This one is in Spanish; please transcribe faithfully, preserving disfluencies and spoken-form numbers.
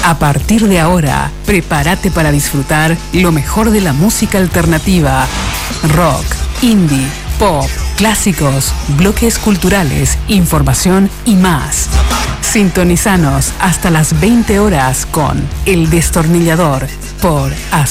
A partir de ahora, prepárate para disfrutar lo mejor de la música alternativa. Rock, indie, pop, clásicos, bloques culturales, información y más. Sintonizanos hasta las veinte horas con El Destornillador por Azul.